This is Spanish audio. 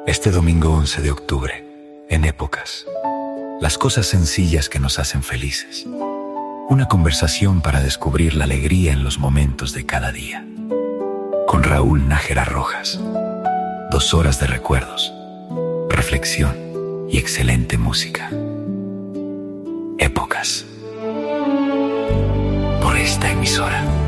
Este domingo 11 de octubre, en Épocas, las cosas sencillas que nos hacen felices. Una conversación para descubrir la alegría en los momentos de cada día. Con Raúl Nájera Rojas. 2 horas de recuerdos, reflexión y excelente música. Épocas. Por esta emisora.